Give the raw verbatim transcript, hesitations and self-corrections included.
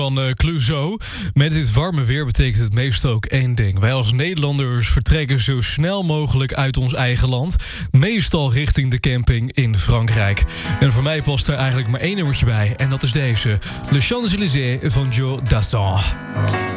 van uh, Clouseau. Met dit warme weer betekent het meestal ook één ding. Wij als Nederlanders vertrekken zo snel mogelijk uit ons eigen land. Meestal richting de camping in Frankrijk. En voor mij past er eigenlijk maar één nummertje bij. En dat is deze. Le Champs-Élysées van Joe Dassin.